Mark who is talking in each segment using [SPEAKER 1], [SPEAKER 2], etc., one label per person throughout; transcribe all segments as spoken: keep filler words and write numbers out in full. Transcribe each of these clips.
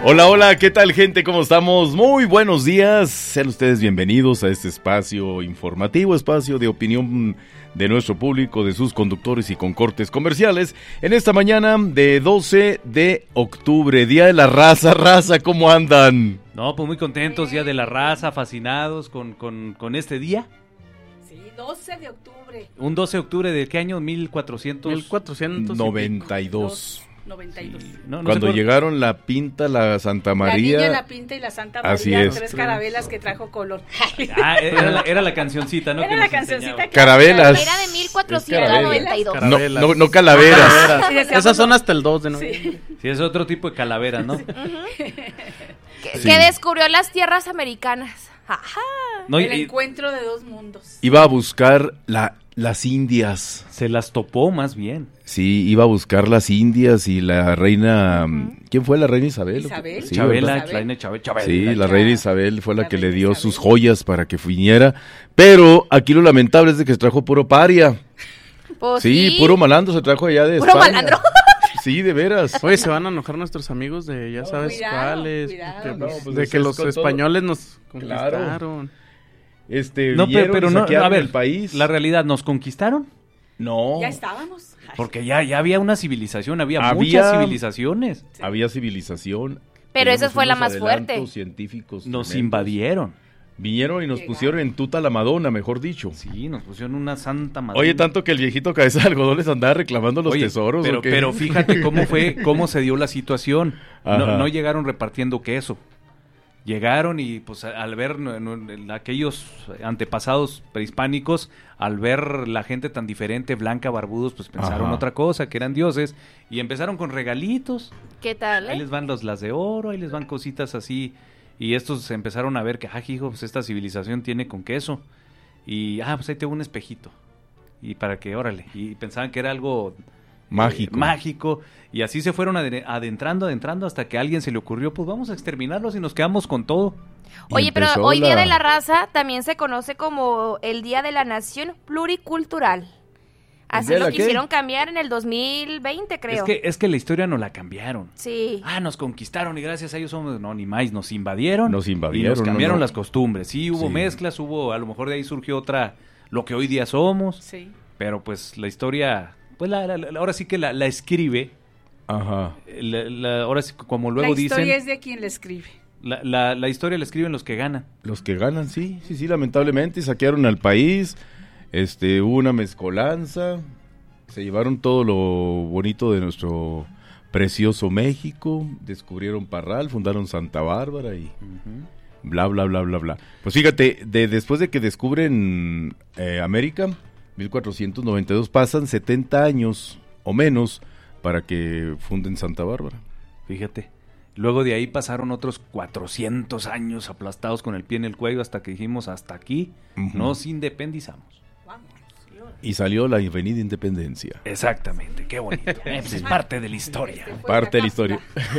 [SPEAKER 1] Hola, hola, ¿qué tal, gente? ¿Cómo estamos? Muy buenos días. Sean ustedes bienvenidos a este espacio informativo, espacio de opinión de nuestro público, de sus conductores y con cortes comerciales. En esta mañana de doce de octubre, Día de la Raza. Raza, ¿cómo andan?
[SPEAKER 2] No, pues muy contentos, Día de la Raza, fascinados con, con, con este día.
[SPEAKER 3] Sí, doce de octubre.
[SPEAKER 2] Un doce de octubre ¿de qué año? mil cuatrocientos
[SPEAKER 1] noventa y dos.
[SPEAKER 3] noventa y dos.
[SPEAKER 2] Sí. No, no
[SPEAKER 1] Cuando
[SPEAKER 2] por...
[SPEAKER 1] llegaron la Pinta, la Santa María.
[SPEAKER 3] La Niña, la Pinta y la Santa María.
[SPEAKER 1] Así es.
[SPEAKER 3] Tres carabelas que trajo color.
[SPEAKER 2] Ah, era la, era la cancioncita, ¿no?
[SPEAKER 3] Era
[SPEAKER 2] que
[SPEAKER 3] la
[SPEAKER 2] nos
[SPEAKER 3] cancioncita
[SPEAKER 2] enseñaba.
[SPEAKER 3] que...
[SPEAKER 1] Carabelas.
[SPEAKER 4] Era de mil cuatrocientos noventa y dos.
[SPEAKER 1] No, no, no calaveras.
[SPEAKER 3] Calaveras. Sí, decíamos,
[SPEAKER 5] esas son hasta el dos de noviembre.
[SPEAKER 3] Sí.
[SPEAKER 2] Sí, es otro tipo de calavera, ¿no?
[SPEAKER 4] Uh-huh. que,
[SPEAKER 1] Sí.
[SPEAKER 4] que descubrió las tierras americanas. Ajá.
[SPEAKER 2] No, y-
[SPEAKER 3] El
[SPEAKER 2] y
[SPEAKER 3] encuentro de dos mundos.
[SPEAKER 1] Iba a buscar la, las indias.
[SPEAKER 2] se las topó más bien.
[SPEAKER 1] Sí, iba a buscar las indias y la reina... ¿Quién fue la reina Isabel?
[SPEAKER 3] Isabel.
[SPEAKER 1] Sí,
[SPEAKER 2] Chabela,
[SPEAKER 1] ¿verdad?
[SPEAKER 3] Isabel.
[SPEAKER 2] Reina Chabela, Chabela.
[SPEAKER 1] Sí, la
[SPEAKER 3] la-
[SPEAKER 1] reina Isabel fue la,
[SPEAKER 3] la
[SPEAKER 1] que le
[SPEAKER 3] reina
[SPEAKER 1] dio
[SPEAKER 3] Isabel.
[SPEAKER 1] sus joyas para que viniera. Pero aquí lo lamentable es de que se trajo puro paria.
[SPEAKER 4] Pues
[SPEAKER 1] Sí, puro malandro se trajo allá de
[SPEAKER 4] Puro
[SPEAKER 1] España.
[SPEAKER 4] malandro.
[SPEAKER 1] Sí, de veras.
[SPEAKER 5] Oye, se van a enojar nuestros amigos de ya
[SPEAKER 3] No,
[SPEAKER 5] sabes
[SPEAKER 3] cuidado,
[SPEAKER 5] cuáles.
[SPEAKER 3] cuidado.
[SPEAKER 5] porque,
[SPEAKER 1] No,
[SPEAKER 5] pues,
[SPEAKER 1] pues,
[SPEAKER 5] de
[SPEAKER 1] es
[SPEAKER 5] que
[SPEAKER 1] es
[SPEAKER 5] los
[SPEAKER 1] con todo.
[SPEAKER 5] españoles nos
[SPEAKER 1] Claro.
[SPEAKER 5] conquistaron.
[SPEAKER 1] Este,
[SPEAKER 2] No, pero,
[SPEAKER 1] vinieron
[SPEAKER 2] pero
[SPEAKER 1] y
[SPEAKER 2] no,
[SPEAKER 1] saquearon
[SPEAKER 2] a ver,
[SPEAKER 1] el país.
[SPEAKER 2] la realidad, ¿nos conquistaron?
[SPEAKER 1] No,
[SPEAKER 3] Ya estábamos. Ay,
[SPEAKER 2] Porque ya, ya había una civilización, había,
[SPEAKER 1] Había-
[SPEAKER 2] muchas civilizaciones.
[SPEAKER 1] había civilización.
[SPEAKER 4] Pero
[SPEAKER 1] Teníamos
[SPEAKER 4] esa fue la
[SPEAKER 1] unos
[SPEAKER 4] más
[SPEAKER 1] adelantos
[SPEAKER 4] fuerte.
[SPEAKER 1] científicos
[SPEAKER 2] Nos
[SPEAKER 1] tremendos.
[SPEAKER 2] invadieron.
[SPEAKER 1] Vinieron y nos
[SPEAKER 3] Llegaron.
[SPEAKER 1] pusieron en tuta la Madonna, mejor dicho.
[SPEAKER 2] Sí, nos pusieron una santa madre.
[SPEAKER 1] Oye, tanto que el viejito cabeza de algodón les andaba reclamando los
[SPEAKER 2] Oye,
[SPEAKER 1] tesoros.
[SPEAKER 2] Pero,
[SPEAKER 1] ¿o qué?
[SPEAKER 2] pero fíjate cómo fue, cómo se dio la situación.
[SPEAKER 1] Ajá.
[SPEAKER 2] No, no llegaron repartiendo queso. Llegaron y pues a- al ver no, no, aquellos antepasados prehispánicos, al ver la gente tan diferente, blanca, barbudos, pues pensaron
[SPEAKER 1] Ajá.
[SPEAKER 2] otra cosa, que eran dioses, y empezaron con regalitos.
[SPEAKER 4] ¿Qué tal,
[SPEAKER 2] Ahí
[SPEAKER 4] eh?
[SPEAKER 2] les van los las de oro, ahí les van cositas así. Y estos empezaron a ver que, ah, hijo, pues esta civilización tiene con queso. Y, ah, pues ahí tengo un espejito. Y para que, órale. Y pensaban que era algo eh,
[SPEAKER 1] Mágico.
[SPEAKER 2] mágico. Y así se fueron ade- adentrando, adentrando, hasta que a alguien se le ocurrió, pues vamos a exterminarlos y nos quedamos con todo.
[SPEAKER 1] Y
[SPEAKER 4] Oye, pero
[SPEAKER 1] empezó
[SPEAKER 4] hoy Día
[SPEAKER 1] la-
[SPEAKER 4] de la Raza también se conoce como el Día de la Nación Pluricultural. Así
[SPEAKER 1] día de
[SPEAKER 4] lo
[SPEAKER 1] la qué?
[SPEAKER 4] quisieron cambiar en el dos mil veinte, creo.
[SPEAKER 2] Es que, es que la historia nos la cambiaron.
[SPEAKER 4] Sí.
[SPEAKER 2] Ah, nos conquistaron y gracias a ellos somos... No, ni más, nos invadieron.
[SPEAKER 1] Nos
[SPEAKER 2] Y
[SPEAKER 1] invadieron,
[SPEAKER 2] nos
[SPEAKER 1] no,
[SPEAKER 2] cambiaron
[SPEAKER 1] no.
[SPEAKER 2] las costumbres. Sí, hubo
[SPEAKER 1] Sí.
[SPEAKER 2] mezclas, hubo... A lo mejor de ahí surgió otra... Lo que hoy día somos.
[SPEAKER 3] sí.
[SPEAKER 2] Pero pues la historia... Pues la, la- la- ahora sí que la, la escribe.
[SPEAKER 1] Ajá.
[SPEAKER 2] La, la- ahora sí, como luego
[SPEAKER 3] La
[SPEAKER 2] dicen...
[SPEAKER 3] historia es de quien la escribe.
[SPEAKER 2] La, la, la historia la escriben los que ganan.
[SPEAKER 1] Los que ganan, sí, sí, sí, lamentablemente saquearon al país, este, hubo una mezcolanza, se llevaron todo lo bonito de nuestro precioso México, descubrieron Parral, fundaron Santa Bárbara y bla, bla, bla, bla, bla. Pues fíjate, de, después de que descubren eh, América, mil cuatrocientos noventa y dos, pasan setenta años o menos para que funden Santa Bárbara.
[SPEAKER 2] Fíjate. Luego de ahí pasaron otros cuatrocientos años aplastados con el pie en el cuello hasta que dijimos hasta aquí
[SPEAKER 1] Ujú.
[SPEAKER 2] nos independizamos.
[SPEAKER 3] Vamos.
[SPEAKER 1] Y salió la Avenida Independencia.
[SPEAKER 2] Exactamente, qué bonito. Eh, pues es parte de la historia.
[SPEAKER 3] Este fue
[SPEAKER 1] Parte de la historia.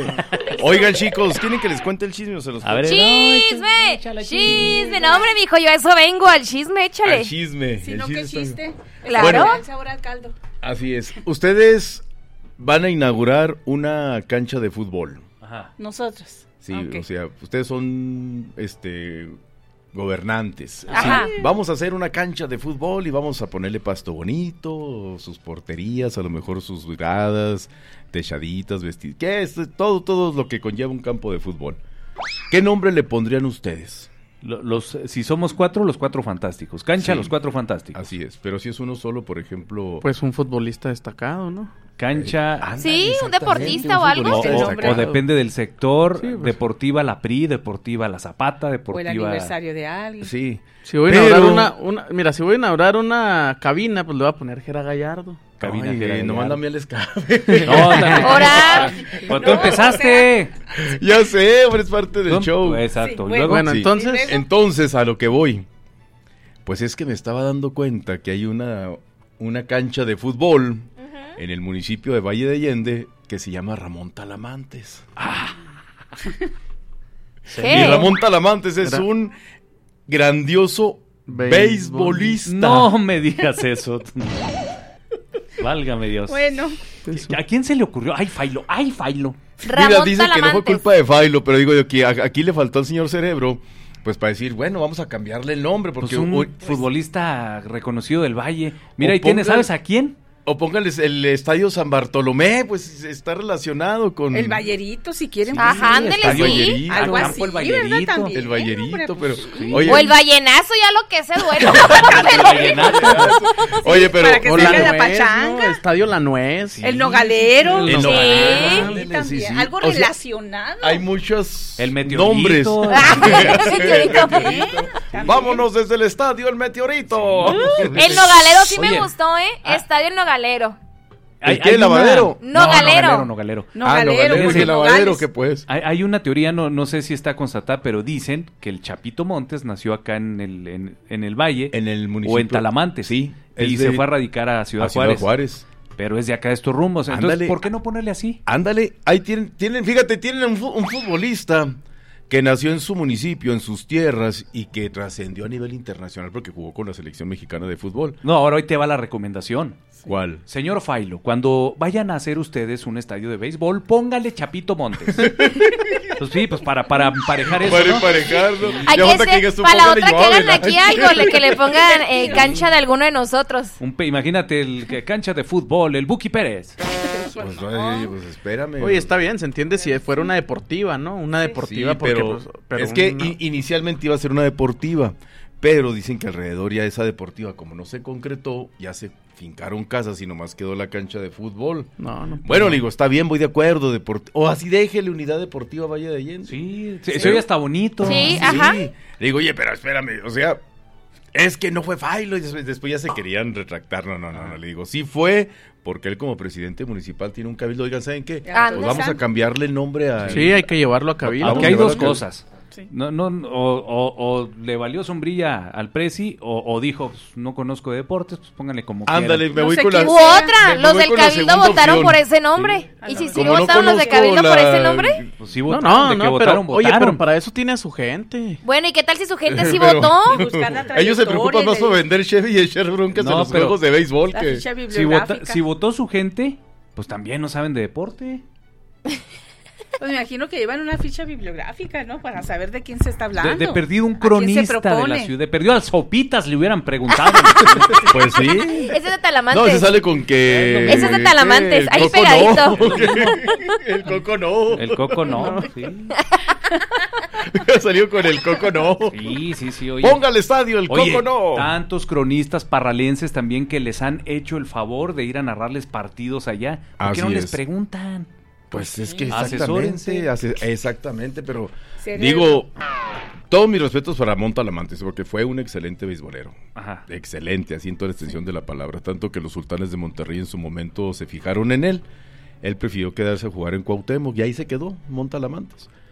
[SPEAKER 1] Oigan, chicos, ¿quieren que les cuente el chisme o se los
[SPEAKER 2] A ver,
[SPEAKER 4] ¡Chisme!
[SPEAKER 2] échale,
[SPEAKER 4] ¡Chisme! No, hombre, mijo, yo a eso vengo, al chisme, échale.
[SPEAKER 1] Al chisme.
[SPEAKER 3] Si
[SPEAKER 1] el
[SPEAKER 3] no,
[SPEAKER 1] chisme
[SPEAKER 3] ¿qué
[SPEAKER 1] está-
[SPEAKER 3] chiste?
[SPEAKER 4] Claro.
[SPEAKER 3] Bueno. El sabor al caldo.
[SPEAKER 1] Así es. Ustedes van a inaugurar una cancha de fútbol.
[SPEAKER 2] Ajá.
[SPEAKER 3] Nosotros.
[SPEAKER 1] Sí,
[SPEAKER 3] Ok.
[SPEAKER 1] o sea, ustedes son este gobernantes.
[SPEAKER 4] Ajá.
[SPEAKER 1] Sí, vamos a hacer una cancha de fútbol y vamos a ponerle pasto bonito, sus porterías, a lo mejor sus gradas, techaditas, vestidos. ¿Qué es? Todo, todo lo que conlleva un campo de fútbol. ¿Qué nombre le pondrían ustedes?
[SPEAKER 2] Lo- Los, si somos cuatro, los cuatro fantásticos. Cancha,
[SPEAKER 1] Sí.
[SPEAKER 2] los cuatro fantásticos.
[SPEAKER 1] Así es, pero si es uno solo, por ejemplo...
[SPEAKER 5] Pues un futbolista destacado, ¿no?
[SPEAKER 2] Cancha...
[SPEAKER 1] Ándale,
[SPEAKER 4] Sí, un
[SPEAKER 1] exactamente,
[SPEAKER 4] deportista
[SPEAKER 1] un
[SPEAKER 4] o algo.
[SPEAKER 2] o,
[SPEAKER 1] futbolista
[SPEAKER 3] el
[SPEAKER 2] o-
[SPEAKER 3] nombre.
[SPEAKER 2] o
[SPEAKER 1] destacado.
[SPEAKER 2] depende del sector.
[SPEAKER 5] Sí, pues.
[SPEAKER 2] Deportiva la P R I, Deportiva la Zapata,
[SPEAKER 3] O el
[SPEAKER 2] Deportiva...
[SPEAKER 3] aniversario de alguien.
[SPEAKER 1] Sí.
[SPEAKER 5] Si voy a
[SPEAKER 1] Pero-
[SPEAKER 5] inaugurar una, una, mira, si voy a inaugurar una cabina, pues le voy a poner Gera Gallardo.
[SPEAKER 2] Cabina
[SPEAKER 1] Ay,
[SPEAKER 2] Gera
[SPEAKER 1] no
[SPEAKER 2] Gallardo.
[SPEAKER 1] mándame al escape.
[SPEAKER 2] No, también.
[SPEAKER 4] Ahora.
[SPEAKER 2] Pues tú empezaste.
[SPEAKER 1] Ya sé, hombre, es parte del
[SPEAKER 2] Tú-
[SPEAKER 1] show.
[SPEAKER 2] Exacto.
[SPEAKER 3] Sí,
[SPEAKER 2] Y luego,
[SPEAKER 5] Bueno,
[SPEAKER 1] Sí.
[SPEAKER 5] entonces,
[SPEAKER 1] Entonces, a lo que voy, pues es que me estaba dando cuenta que hay una, una cancha de fútbol en el municipio de Valle de Allende que se llama Ramón Talamantes.
[SPEAKER 4] ¿Qué?
[SPEAKER 1] Y Ramón Talamantes es
[SPEAKER 5] Era-
[SPEAKER 1] un grandioso
[SPEAKER 5] Beisbolista.
[SPEAKER 1] beisbolista.
[SPEAKER 2] no me digas eso. Válgame Dios.
[SPEAKER 3] Bueno,
[SPEAKER 2] ¿A quién se le ocurrió? Ay, Failo, ay, Failo.
[SPEAKER 1] Mira,
[SPEAKER 4] Ramón
[SPEAKER 1] dice que no fue
[SPEAKER 4] Talamantes.
[SPEAKER 1] culpa de Failo, pero digo yo que a- aquí le faltó al señor Cerebro, pues para decir, bueno, vamos a cambiarle el nombre,
[SPEAKER 2] Pues
[SPEAKER 1] porque
[SPEAKER 2] un
[SPEAKER 1] hoy-
[SPEAKER 2] futbolista reconocido del Valle. Mira,
[SPEAKER 1] O
[SPEAKER 2] y tiene,
[SPEAKER 1] ponga-
[SPEAKER 2] ¿sabes a quién?
[SPEAKER 1] o póngales el Estadio San Bartolomé, pues está relacionado con
[SPEAKER 3] el Vallerito, si quieren.
[SPEAKER 4] Ajá,
[SPEAKER 3] pues,
[SPEAKER 4] ándele,
[SPEAKER 1] Estadio
[SPEAKER 4] sí.
[SPEAKER 1] Vallerito.
[SPEAKER 3] Algo
[SPEAKER 2] Al
[SPEAKER 3] así,
[SPEAKER 2] campo el
[SPEAKER 3] ¿verdad?
[SPEAKER 2] Vallerito.
[SPEAKER 3] También,
[SPEAKER 1] el Vallerito,
[SPEAKER 3] hombre,
[SPEAKER 1] pero
[SPEAKER 3] pues, sí.
[SPEAKER 1] oye,
[SPEAKER 4] O el vallenazo, ya lo que se duele.
[SPEAKER 2] El vallenato.
[SPEAKER 1] oye, pero
[SPEAKER 3] para que
[SPEAKER 5] O
[SPEAKER 3] se
[SPEAKER 5] la
[SPEAKER 3] haga la
[SPEAKER 5] nuez,
[SPEAKER 3] pachanga.
[SPEAKER 5] ¿no? Estadio La Nuez.
[SPEAKER 3] El nogalero.
[SPEAKER 5] El
[SPEAKER 1] El
[SPEAKER 4] Sí.
[SPEAKER 1] nogalero,
[SPEAKER 3] Sí,
[SPEAKER 1] ándele,
[SPEAKER 3] también.
[SPEAKER 1] sí, sí.
[SPEAKER 3] Algo
[SPEAKER 1] O sea,
[SPEAKER 3] relacionado.
[SPEAKER 1] hay muchos
[SPEAKER 2] El meteorito.
[SPEAKER 1] nombres.
[SPEAKER 4] Sí, meteorito.
[SPEAKER 3] También.
[SPEAKER 1] Vámonos desde el estadio El Meteorito.
[SPEAKER 4] El nogalero sí me
[SPEAKER 2] Oye.
[SPEAKER 4] gustó, ¿eh?
[SPEAKER 2] Ah.
[SPEAKER 4] Estadio El Nogalero.
[SPEAKER 1] ¿El qué, lavadero?
[SPEAKER 2] No,
[SPEAKER 4] Nogalero.
[SPEAKER 2] nogalero, nogalero.
[SPEAKER 1] Ah,
[SPEAKER 3] Nogalero,
[SPEAKER 1] nogalero,
[SPEAKER 3] porque
[SPEAKER 1] porque lavadero,
[SPEAKER 3] nogales.
[SPEAKER 1] que pues.
[SPEAKER 2] Hay, hay una teoría, no, no sé si está constatada, pero dicen que el Chapito Montes nació acá en el, en, en el Valle
[SPEAKER 1] En el municipio.
[SPEAKER 2] o en Talamantes.
[SPEAKER 1] Sí.
[SPEAKER 2] Y
[SPEAKER 1] es
[SPEAKER 2] se
[SPEAKER 1] de-
[SPEAKER 2] fue a radicar a Ciudad,
[SPEAKER 1] a Ciudad
[SPEAKER 2] Juárez,
[SPEAKER 1] Juárez.
[SPEAKER 2] Pero es de acá de estos rumbos. Entonces,
[SPEAKER 1] Ándale.
[SPEAKER 2] ¿por qué no ponerle así?
[SPEAKER 1] Ándale, ahí tienen, tienen, fíjate, tienen un, fu- un futbolista que nació en su municipio, en sus tierras, y que trascendió a nivel internacional porque jugó con la selección mexicana de fútbol.
[SPEAKER 2] No, ahora hoy te va la recomendación.
[SPEAKER 1] ¿Cuál?
[SPEAKER 2] Señor Failo, cuando vayan a hacer ustedes un estadio de béisbol, póngale Chapito Montes. Pues sí, pues para, para emparejar eso,
[SPEAKER 1] Para
[SPEAKER 2] ¿no?
[SPEAKER 1] emparejarlo.
[SPEAKER 4] Hay
[SPEAKER 1] Ya
[SPEAKER 4] que
[SPEAKER 1] falta
[SPEAKER 4] ser-
[SPEAKER 1] digas tú,
[SPEAKER 4] para la
[SPEAKER 1] póngale
[SPEAKER 4] otra que
[SPEAKER 1] Joao
[SPEAKER 4] hagan aquí
[SPEAKER 1] Velázquez.
[SPEAKER 4] algo, le- que le pongan eh, cancha de alguno de nosotros.
[SPEAKER 2] Un pe- imagínate el que cancha de fútbol, el Buki Pérez.
[SPEAKER 1] Pues, ay, pues espérame.
[SPEAKER 5] Oye, está bien, se entiende si fuera una deportiva, ¿no? Una deportiva,
[SPEAKER 1] Sí,
[SPEAKER 5] porque,
[SPEAKER 1] pero,
[SPEAKER 5] pues, pero
[SPEAKER 1] es que
[SPEAKER 5] una-
[SPEAKER 1] i- inicialmente iba a ser una deportiva, pero dicen que alrededor ya esa deportiva, como no se concretó, ya se fincaron casas y nomás quedó la cancha de fútbol.
[SPEAKER 5] No, no.
[SPEAKER 1] Bueno, le digo, está bien, voy de acuerdo, deport- o así déjele unidad deportiva Valle de Allende.
[SPEAKER 2] Sí, sí, se oye hasta bonito.
[SPEAKER 4] Sí, ajá.
[SPEAKER 1] Le digo, oye, pero espérame, o sea, es que no fue Failo y después, después ya se querían retractar. No, no, no, no, le digo, sí fue, porque él como presidente municipal tiene un cabildo. Oigan, ¿saben qué?
[SPEAKER 3] Ah,
[SPEAKER 1] Pues
[SPEAKER 3] ¿dónde
[SPEAKER 1] vamos a
[SPEAKER 3] están?
[SPEAKER 1] cambiarle el nombre a...
[SPEAKER 5] Sí, hay que llevarlo a cabildo.
[SPEAKER 1] Vamos
[SPEAKER 2] Aquí
[SPEAKER 1] a
[SPEAKER 2] hay
[SPEAKER 1] llevar
[SPEAKER 2] dos
[SPEAKER 1] a cabo.
[SPEAKER 2] cosas.
[SPEAKER 3] Sí.
[SPEAKER 2] No, no, o, o- o le valió sombrilla al Prezi, o, o dijo, pues, no conozco de deportes, pues pónganle como
[SPEAKER 1] Ándale,
[SPEAKER 2] quieran.
[SPEAKER 1] me
[SPEAKER 3] No
[SPEAKER 1] voy
[SPEAKER 3] sé
[SPEAKER 1] con la...
[SPEAKER 3] quién
[SPEAKER 4] U otra,
[SPEAKER 1] me
[SPEAKER 4] los
[SPEAKER 1] voy
[SPEAKER 4] del
[SPEAKER 1] con la
[SPEAKER 4] Cabildo
[SPEAKER 1] segunda
[SPEAKER 4] votaron
[SPEAKER 1] opción.
[SPEAKER 4] por ese nombre.
[SPEAKER 3] Sí.
[SPEAKER 4] Y si sí
[SPEAKER 1] Como no
[SPEAKER 4] votaron los de
[SPEAKER 1] conozco
[SPEAKER 4] Cabildo por
[SPEAKER 1] la-
[SPEAKER 4] ese nombre.
[SPEAKER 2] Pues sí
[SPEAKER 5] No,
[SPEAKER 2] votaron,
[SPEAKER 5] no,
[SPEAKER 2] de que
[SPEAKER 5] no,
[SPEAKER 2] votaron,
[SPEAKER 5] pero, oye,
[SPEAKER 2] votaron.
[SPEAKER 5] pero para eso tiene a su gente.
[SPEAKER 4] Bueno, ¿y qué tal si su gente sí
[SPEAKER 1] Pero-
[SPEAKER 4] votó?
[SPEAKER 3] Y buscar la
[SPEAKER 1] Ellos se
[SPEAKER 3] trayectoria
[SPEAKER 1] preocupan
[SPEAKER 3] y
[SPEAKER 1] más
[SPEAKER 3] de-
[SPEAKER 1] por vender Chevy y echar broncas
[SPEAKER 2] No,
[SPEAKER 1] en los
[SPEAKER 2] pero-
[SPEAKER 1] juegos de béisbol
[SPEAKER 3] la
[SPEAKER 1] que...
[SPEAKER 3] ficha
[SPEAKER 2] Si, vota-
[SPEAKER 3] bibliográfica.
[SPEAKER 2] si votó su gente, pues también no saben de deporte.
[SPEAKER 3] Pues me imagino que llevan una ficha bibliográfica, ¿no? Para saber de quién se está hablando.
[SPEAKER 2] De, de perdido un
[SPEAKER 3] ¿A quién se
[SPEAKER 2] cronista de la
[SPEAKER 3] propone?
[SPEAKER 2] ciudad. De perdido al Sopitas le hubieran preguntado.
[SPEAKER 1] Pues sí.
[SPEAKER 4] Ese es de Talamantes.
[SPEAKER 1] No, ese sale con que...
[SPEAKER 4] Ese es de Talamantes,
[SPEAKER 1] ¿qué?
[SPEAKER 4] ahí
[SPEAKER 1] El Coco
[SPEAKER 4] pegadito.
[SPEAKER 1] no. El Coco no.
[SPEAKER 2] El Coco no. Sí,
[SPEAKER 1] Salió con el Coco no.
[SPEAKER 2] sí, sí. sí oye.
[SPEAKER 1] Ponga al estadio el
[SPEAKER 2] Oye,
[SPEAKER 1] Coco no.
[SPEAKER 2] tantos cronistas parralenses también que les han hecho el favor de ir a narrarles partidos allá. ¿Por qué
[SPEAKER 1] Así
[SPEAKER 2] no les
[SPEAKER 1] es.
[SPEAKER 2] preguntan?
[SPEAKER 1] Pues es que
[SPEAKER 2] Asesórense.
[SPEAKER 1] exactamente, ase- exactamente, pero
[SPEAKER 3] Cerebro.
[SPEAKER 1] digo, todos mis respetos para Ramón Talamantes, porque fue un excelente beisbolero.
[SPEAKER 2] Ajá.
[SPEAKER 1] Excelente, así en toda la extensión de la palabra, tanto que los sultanes de Monterrey en su momento se fijaron en él. Él prefirió quedarse a jugar en Cuauhtémoc y ahí se quedó, Montalamantes.